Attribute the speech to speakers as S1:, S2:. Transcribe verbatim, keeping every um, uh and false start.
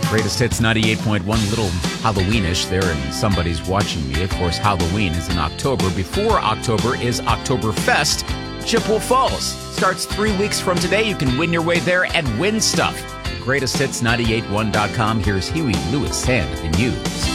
S1: Greatest Hits ninety-eight point one, little Halloweenish there, and Somebody's Watching Me. Of course, Halloween is in October. Before October is Oktoberfest. Chippewa Falls starts three weeks from today. You can win your way there and win stuff. greatest hits nine eight one dot com. Here's Huey Lewis and the News.